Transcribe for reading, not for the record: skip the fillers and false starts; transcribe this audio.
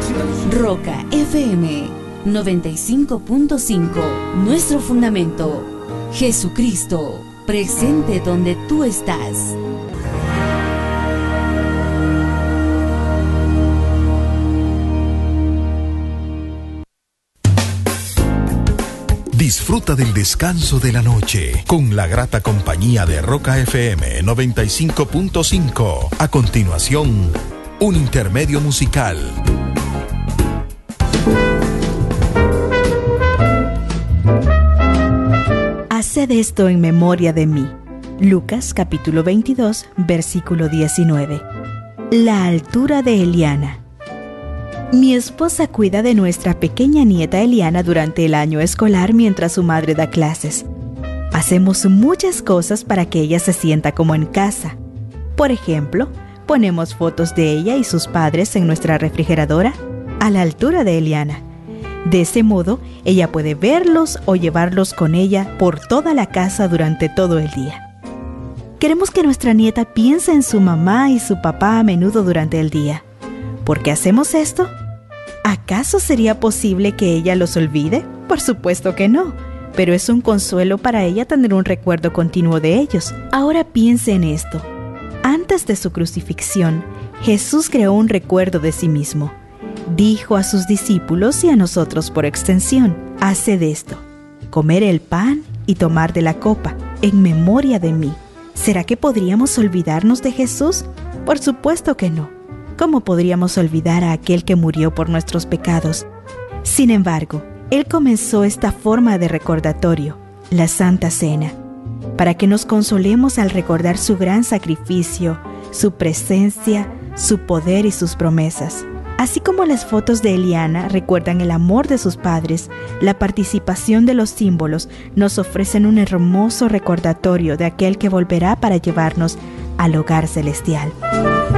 Roca FM 95.5. Nuestro fundamento. Jesucristo, presente donde tú estás. Disfruta del descanso de la noche con la grata compañía de Roca FM 95.5. A continuación, un intermedio musical. Haced esto en memoria de mí. Lucas capítulo 22, versículo 19. La altura de Eliana. Mi esposa cuida de nuestra pequeña nieta Eliana durante el año escolar mientras su madre da clases. Hacemos muchas cosas para que ella se sienta como en casa. Por ejemplo, ponemos fotos de ella y sus padres en nuestra refrigeradora a la altura de Eliana. De ese modo, ella puede verlos o llevarlos con ella por toda la casa durante todo el día. Queremos que nuestra nieta piense en su mamá y su papá a menudo durante el día. ¿Por qué hacemos esto? ¿Acaso sería posible que ella los olvide? Por supuesto que no, pero es un consuelo para ella tener un recuerdo continuo de ellos. Ahora piense en esto. Antes de su crucifixión, Jesús creó un recuerdo de sí mismo. Dijo a sus discípulos y a nosotros por extensión: haced esto, comer el pan y tomar de la copa, en memoria de mí. ¿Será que podríamos olvidarnos de Jesús? Por supuesto que no. ¿Cómo podríamos olvidar a aquel que murió por nuestros pecados? Sin embargo, Él comenzó esta forma de recordatorio, la Santa Cena, para que nos consolemos al recordar su gran sacrificio, su presencia, su poder y sus promesas. Así como las fotos de Eliana recuerdan el amor de sus padres, la participación de los símbolos nos ofrecen un hermoso recordatorio de aquel que volverá para llevarnos al hogar celestial.